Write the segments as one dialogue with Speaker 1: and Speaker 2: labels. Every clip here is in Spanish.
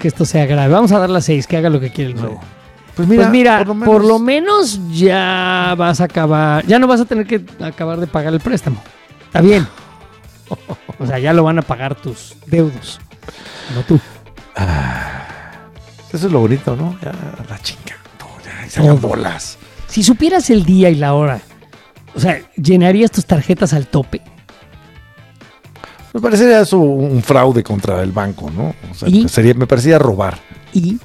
Speaker 1: que esto sea grave? Vamos a dar las 6, que haga lo que quiere el nuevo.
Speaker 2: Pues mira,
Speaker 1: por lo menos ya vas a acabar, ya no vas a tener que acabar de pagar el préstamo. Está bien. O sea, ya lo van a pagar tus deudos, no tú.
Speaker 2: Eso es lo bonito, ¿no? Ya la chinga. No, ya se hagan bolas.
Speaker 1: Si supieras el día y la hora, o sea, ¿llenarías tus tarjetas al tope?
Speaker 2: Me parecería eso un fraude contra el banco, ¿no? O sea, me parecería robar.
Speaker 1: ¿Y?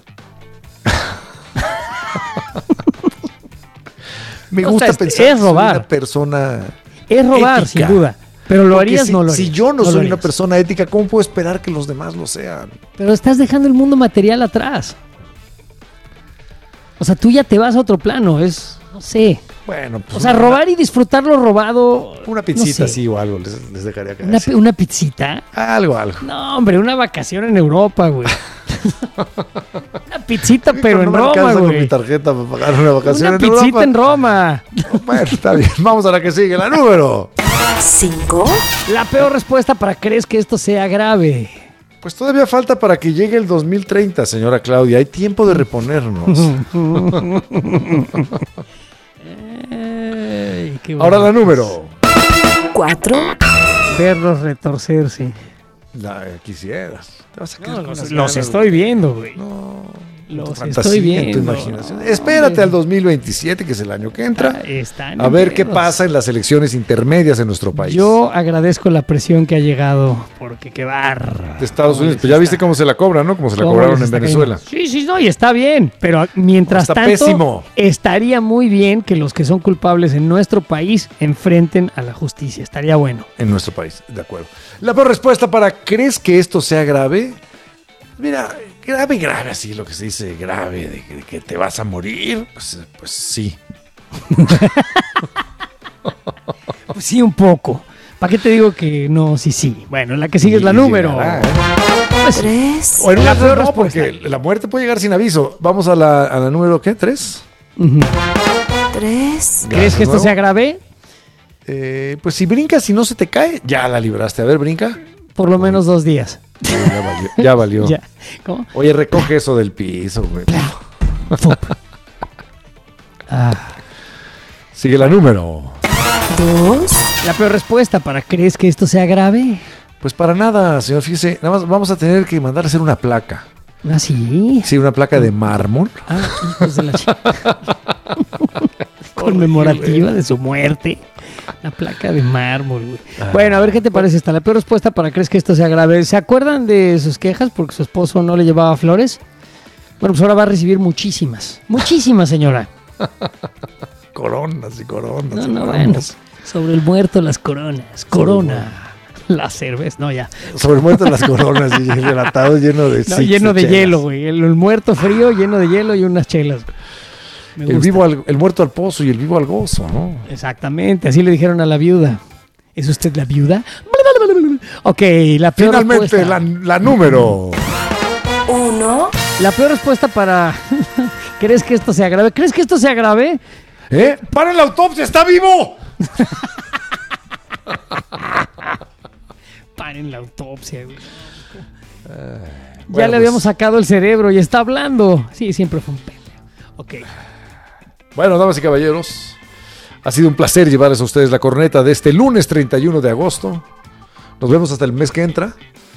Speaker 2: Me gusta pensar
Speaker 1: es robar.
Speaker 2: Que soy una persona
Speaker 1: es robar,
Speaker 2: ética.
Speaker 1: sin duda. Pero lo harías,
Speaker 2: si,
Speaker 1: no lo harías.
Speaker 2: Si yo no
Speaker 1: soy
Speaker 2: una persona ética, ¿cómo puedo esperar que los demás lo sean?
Speaker 1: Pero estás dejando el mundo material atrás. O sea, tú ya te vas a otro plano, no sé.
Speaker 2: Bueno, pues
Speaker 1: o sea, robar y disfrutar lo robado.
Speaker 2: Una pizzita
Speaker 1: no sé.
Speaker 2: así o algo les dejaría caer.
Speaker 1: ¿Una pizzita?
Speaker 2: Algo.
Speaker 1: No, hombre, una vacación en Europa, güey. Una pizzita, pero en Roma, güey.
Speaker 2: Con mi tarjeta para pagar una vacación
Speaker 1: una
Speaker 2: en
Speaker 1: pizzita
Speaker 2: Europa.
Speaker 1: en Roma.
Speaker 2: Bueno, está bien. Vamos a la que sigue, la número
Speaker 3: 5.
Speaker 1: La peor respuesta para crees que esto sea grave.
Speaker 2: Pues todavía falta para que llegue el 2030, señora Claudia. Hay tiempo de reponernos. Ahora la número
Speaker 3: 4.
Speaker 1: Verlos retorcerse.
Speaker 2: Quisieras. Te vas a quedar con las
Speaker 1: los
Speaker 2: ganas,
Speaker 1: estoy viendo, güey.
Speaker 2: No.
Speaker 1: Los
Speaker 2: fantasía,
Speaker 1: estoy viendo.
Speaker 2: Tu imaginación. Espérate al 2027, que es el año que entra. A ver qué pasa en las elecciones intermedias en nuestro país.
Speaker 1: Yo agradezco la presión que ha llegado, porque qué barra.
Speaker 2: De Estados Unidos. Pues ya viste cómo se la cobran, ¿no? Como se la cobraron en Venezuela.
Speaker 1: Sí, no, y está bien. Pero mientras tanto,
Speaker 2: pésimo.
Speaker 1: Estaría muy bien que los que son culpables en nuestro país enfrenten a la justicia. Estaría bueno.
Speaker 2: En nuestro país, de acuerdo. La peor respuesta para ¿crees que esto sea grave? Mira, grave, así lo que se dice grave, de que te vas a morir, pues sí.
Speaker 1: Pues sí, un poco. ¿Para qué te digo que no? Sí. Bueno, la que sigue es la número.
Speaker 2: Llegará,
Speaker 1: Pues,
Speaker 3: 3.
Speaker 2: O en una
Speaker 1: peor
Speaker 2: no,
Speaker 1: respuesta.
Speaker 2: porque la muerte puede llegar sin aviso. Vamos a la número, ¿qué? ¿3?
Speaker 3: 3.
Speaker 1: ¿Crees que esto sea grave?
Speaker 2: Pues si brincas y no se te cae, ya la libraste. A ver, brinca.
Speaker 1: Por lo menos 2 días.
Speaker 2: Ya valió.
Speaker 1: Ya. ¿Cómo?
Speaker 2: Oye, recoge eso del piso, güey. Sigue la número
Speaker 3: 2.
Speaker 1: La peor respuesta para ¿crees que esto sea grave?
Speaker 2: Pues para nada, señor. Fíjese, nada más vamos a tener que mandar a hacer una placa.
Speaker 1: ¿Ah, sí?
Speaker 2: Sí, una placa de mármol.
Speaker 1: Hijos de la conmemorativa de su muerte. La placa de mármol, güey. Bueno, a ver qué te parece esta. La peor respuesta para ¿crees que esto sea grave? ¿Se acuerdan de sus quejas porque su esposo no le llevaba flores? Bueno, pues ahora va a recibir muchísimas. Muchísimas, señora.
Speaker 2: Coronas y coronas.
Speaker 1: No, bueno. Sobre el muerto las coronas. Corona. La cerveza. No, ya.
Speaker 2: Sobre el muerto las coronas y el atado lleno de
Speaker 1: lleno de hielo, güey. El muerto frío lleno de hielo y unas chelas.
Speaker 2: El muerto al pozo y el vivo al gozo, ¿no?
Speaker 1: Exactamente, así le dijeron a la viuda. ¿Es usted la viuda? Ok, la peor
Speaker 2: Finalmente,
Speaker 1: respuesta.
Speaker 2: la número
Speaker 3: 1.
Speaker 1: La peor respuesta para... ¿Crees que esto sea grave? ¿Crees que esto sea grave?
Speaker 2: ¡Paren la autopsia! ¡Está vivo!
Speaker 1: Paren la autopsia, güey. Ya
Speaker 2: bueno,
Speaker 1: le habíamos sacado el cerebro y está hablando. Sí, siempre fue un pendejo. Ok.
Speaker 2: Bueno, damas y caballeros, ha sido un placer llevarles a ustedes la corneta de este lunes 31 de agosto. Nos vemos hasta el mes que entra.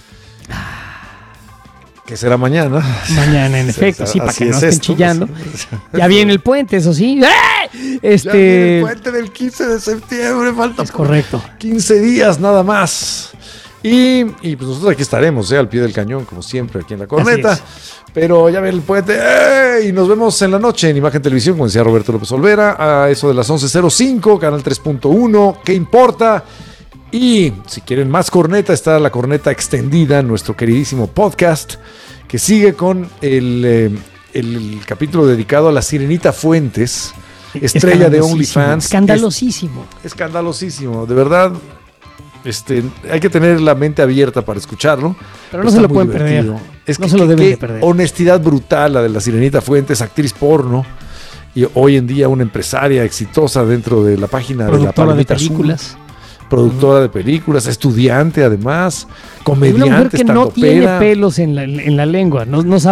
Speaker 2: Que será mañana.
Speaker 1: Mañana, en efecto, sí, para que no estén chillando.
Speaker 2: Pues,
Speaker 1: Ya viene el puente, eso sí.
Speaker 2: Ya viene el puente del 15 de septiembre. Falta
Speaker 1: Es correcto.
Speaker 2: 15 días nada más. Y pues nosotros aquí estaremos, al pie del cañón, como siempre, aquí en la corneta. Pero ya viene el puente. Y nos vemos en la noche en Imagen Televisión, como decía Roberto López Olvera, a eso de las 11:05, canal 3.1. ¿Qué importa? Y si quieren más corneta, está la corneta extendida, nuestro queridísimo podcast, que sigue con el capítulo dedicado a la Sirenita Fuentes, estrella de OnlyFans. Escandalosísimo, de verdad. Hay que tener la mente abierta para escucharlo.
Speaker 1: Pero no se lo pueden perder. No se lo deben de perder.
Speaker 2: Honestidad brutal la de la Sirenita Fuentes, actriz porno. Y hoy en día una empresaria exitosa dentro de la página de la Palomita
Speaker 1: películas.
Speaker 2: Productora de películas, estudiante además, comediante,
Speaker 1: una mujer que no tiene
Speaker 2: estandopera.
Speaker 1: pelos en la lengua, no sabe